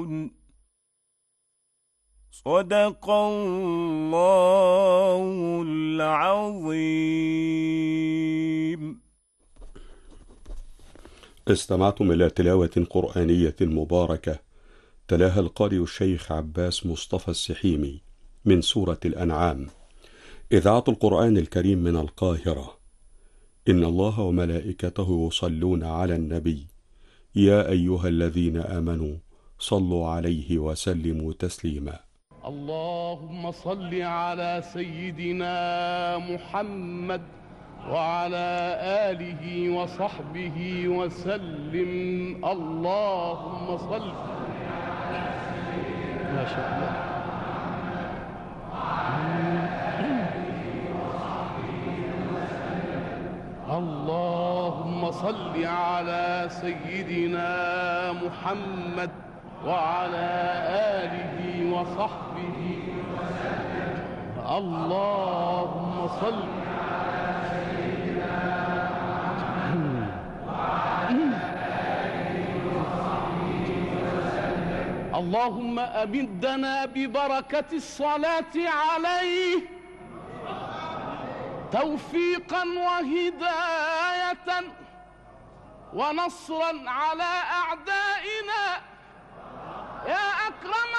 صدق الله العظيم. استمعتم إلى تلاوة قرآنية مباركة تلاها القارئ الشيخ عباس مصطفى السحيمي من سورة الأنعام، إذاعة القرآن الكريم من القاهرة. إن الله وملائكته يصلون على النبي، يا أيها الذين آمنوا صلوا عليه وسلموا تسليما. اللهم صل على سيدنا محمد وعلى آله وصحبه وسلم. اللهم صل. ما شاء الله. اللهم صل على سيدنا محمد وعلى آله وصحبه وسلم. اللهم صل. اللهم أمدنا ببركة الصلاة عليه توفيقا وهداية ونصرا على أعدائنا يا أكرم